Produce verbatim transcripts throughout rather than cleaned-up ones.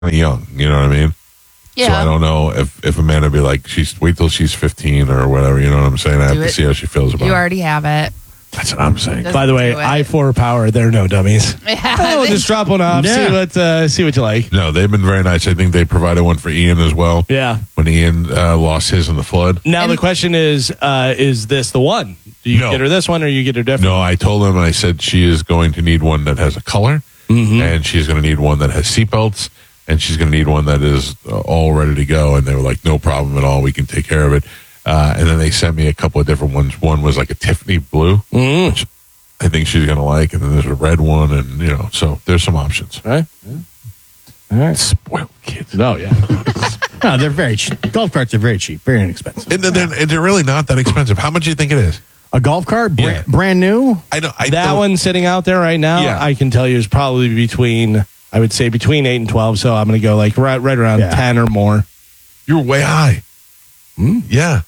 kind of young. You know what I mean? Yeah. So I don't know if, if Amanda would be like, she's wait till she's fifteen or whatever. You know what I'm saying? I have Do to it. see how she feels about You it. already have it. That's what I'm saying. Just By the way, do it. I four Power, they're no dummies. Yeah, Oh, we'll they- just drop one off. Yeah. See what uh, see what you like. No, they've been very nice. I think they provided one for Ian as well. Yeah. When Ian uh, lost his in the flood. Now And- the question is, uh, is this the one? Do you No. get her this one or you get her different? No, I told him, and I said she is going to need one that has a color, Mm-hmm. and she's going to need one that has seatbelts, and she's going to need one that is uh, all ready to go. And they were like, no problem at all. We can take care of it. Uh, and then they sent me a couple of different ones. One was like a Tiffany blue, Mm. which I think she's going to like. And then there's a red one, and, you know, so there's some options. Right? Yeah. All right. Spoiled kids. No, yeah. No, they're very cheap. Golf carts are very cheap, very inexpensive. And they're, and they're really not that expensive. How much do you think it is? A golf cart, brand, Yeah. brand new. I know. I that don't- one sitting out there right now, Yeah. I can tell you is probably between, I would say between eight and twelve. So I'm going to go like right, right around Yeah. ten or more. You're way high. Hmm? Yeah.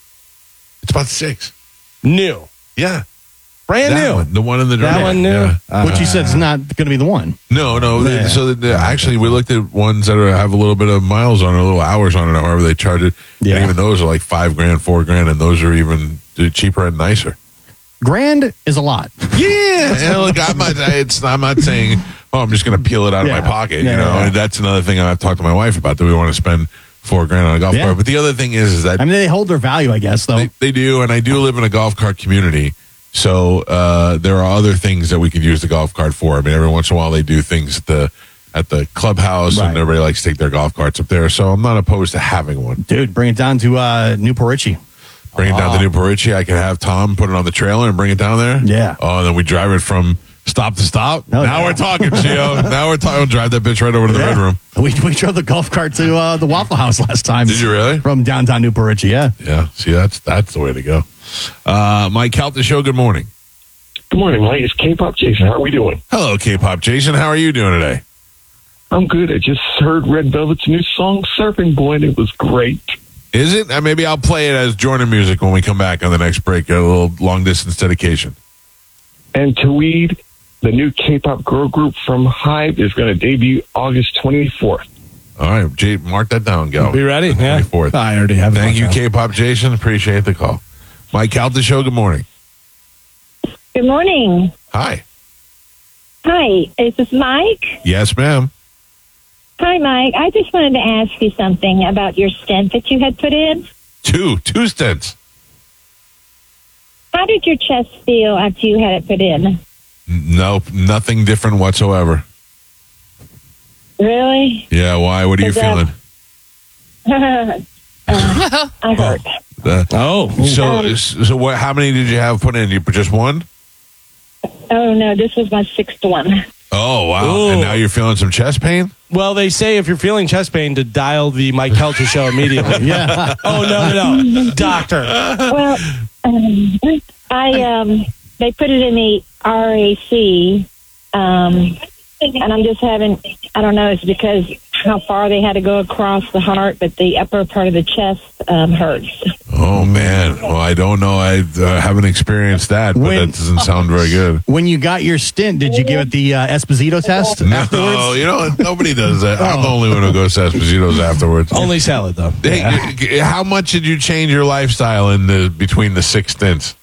It's about six. New. Yeah. Brand That new. one, the one in the That yeah, one new. yeah. Uh, Which you said is not going to be the one. No, no. they- Yeah. So the, actually, we looked at ones that are, have a little bit of miles on it, a little hours on it, however they charge it. Yeah. And even those are like five grand, four grand, and those are even cheaper and nicer. Grand is a lot. Yeah. And look, I'm not, it's, I'm not saying, oh, I'm just going to peel it out Yeah. of my pocket. Yeah, you know, yeah. and that's another thing I've talked to my wife about. Do we want to spend four grand on a golf Yeah. cart? But the other thing is, is that I mean, they hold their value, I guess, though. They, they do, and I do live in a golf cart community. So uh, there are other things that we could use the golf cart for. I mean, every once in a while they do things at the at the clubhouse, Right. and everybody likes to take their golf carts up there. So I'm not opposed to having one. Dude, bring it down to uh, Newport Richie. Bring it down to Newport Richie. I can have Tom put it on the trailer and bring it down there. Yeah. Oh, and then we drive it from stop to stop. Oh, now yeah. we're talking, Gio. Now we're talking. We'll drive that bitch right over to the Yeah. red room. We, we drove the golf cart to uh, the Waffle House last time. Did you really? From downtown Newport Richie, yeah. Yeah. See, that's that's the way to go. Uh, Mike Calta Show. Good morning. Good morning, Mike. It's K-Pop Jason. How are we doing? Hello, K-pop Jason. How are you doing today? I'm good. I just heard Red Velvet's new song, Surfing Boy, and it was great. Is it? Uh, maybe I'll play it as Jordan music when we come back on the next break. A little long distance dedication. And Tweed, the new K-pop girl group from Hive, is going to debut August twenty-fourth. All right, Jay, mark that down, Gal. Be ready? Yeah. twenty-fourth. I already have it. Thank you, marked down. K-pop Jason. Appreciate the call. Mike Calta Show. Good morning. Good morning. Hi. Hi, is this Mike? Yes, ma'am. Hi, Mike. I just wanted to ask you something about your stent that you had put in. Two, two stents. How did your chest feel after you had it put in? Nope, nothing different whatsoever. Really? Yeah, why? What are you Is that- feeling? uh, I hurt. Uh, Oh. so, Um, so what? How many did you have put in? You put just one? Oh, no, this was my sixth one. Oh, wow. Ooh. And now you're feeling some chest pain? Well, they say if you're feeling chest pain to dial the Mike Kelter show immediately. Yeah. Oh, no, no, no. Doctor. Well, um, I um, they put it in the R A C, um, and I'm just having, I don't know, it's because how far they had to go across the heart, but the upper part of the chest um, hurts. Oh, man. Well, I don't know. I uh, haven't experienced that, but When- that doesn't sound very good. When you got your stint, did you give it the uh, Esposito test afterwards? No, you know what? Nobody does that. I'm the only one who goes to Esposito's afterwards. Only salad, though. Hey, g- how much did you change your lifestyle in the between the six stints?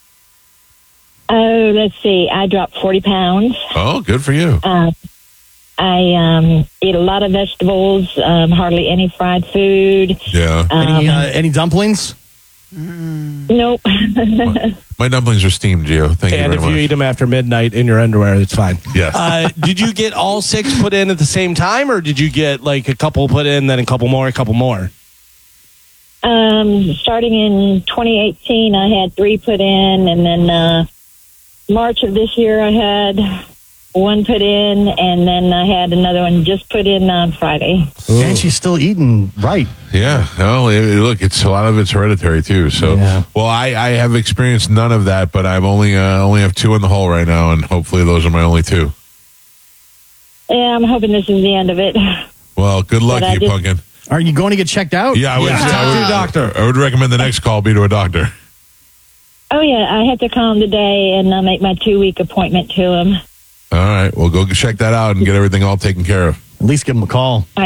Oh, let's see. I dropped forty pounds. Oh, good for you. Uh, I um, eat a lot of vegetables, um, hardly any fried food. Yeah. Any, Um, uh, any dumplings? Nope. My dumplings are steamed, Gio. Thank And you if very you much. eat them after midnight in your underwear, it's fine. Yes. Uh, did you get all six put in at the same time, or did you get like a couple put in, then a couple more, a couple more? Um, starting in twenty eighteen, I had three put in, and then uh, March of this year, I had one put in, and then I had another one just put in on Friday. And she's still eating right. Yeah. No, it- look, it's a lot of it's hereditary too. So, Yeah. well, I, I have experienced none of that, but I've only uh, only have two in the hole right now, and hopefully those are my only two. Yeah, I'm hoping this is the end of it. Well, good luck, But I you just- pumpkin. Are you going to get checked out? Yeah, I would. Yeah, I talk would, to your doctor. I would recommend the next call be to a doctor. Oh, yeah, I had to call him today and uh, make my two-week appointment to him. All right. Well, go check that out and get everything all taken care of. At least give them a call.